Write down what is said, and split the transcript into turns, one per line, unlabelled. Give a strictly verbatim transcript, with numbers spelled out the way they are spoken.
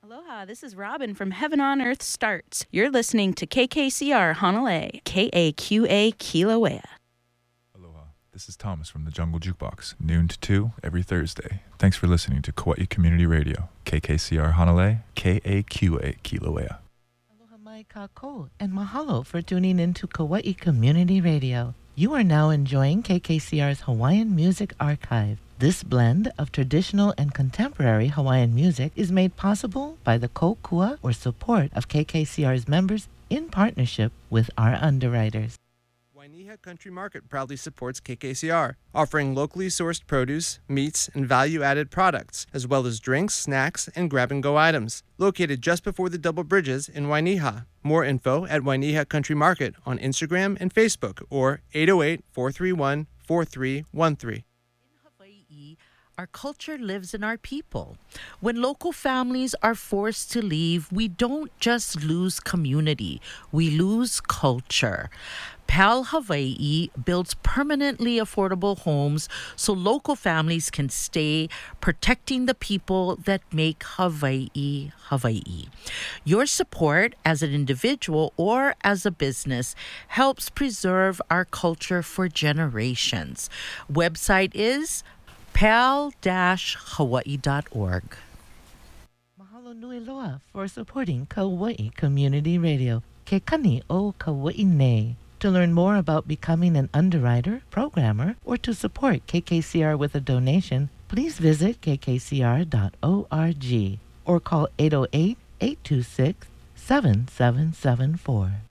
Aloha, this is Robin from Heaven on Earth Starts. You're listening to K K C R Honolulu, K A Q A Kilauea.
Aloha, this is Thomas from the Jungle Jukebox, noon to two every Thursday. Thanks for listening to Kauai Community Radio, K K C R Honolulu, K A Q A Kilauea.
Aloha mai kako, and mahalo for tuning into Kauai Community Radio. You are now enjoying K K C R's Hawaiian Music Archive. This blend of traditional and contemporary Hawaiian music is made possible by the kokua or support of K K C R's members in partnership with our underwriters.
Wainiha Country Market proudly supports K K C R, offering locally sourced produce, meats, and value-added products, as well as drinks, snacks, and grab-and-go items. Located just before the Double Bridges in Wainiha. More info at Wainiha Country Market on Instagram and Facebook or eight oh eight, four three one, four three one three.
Our culture lives in our people. When local families are forced to leave, we don't just lose community, we lose culture. PAL Hawaii builds permanently affordable homes so local families can stay, protecting the people that make Hawaii, Hawaii. Your support as an individual or as a business helps preserve our culture for generations. Website is pal dash hawaii dot org.
Mahalo nui loa for supporting Kauai Community Radio. Ke kani o Kauai nei. To learn more about becoming an underwriter, programmer, or to support K K C R with a donation, please visit k k c r dot org or call eight oh eight, eight two six, seven seven seven four.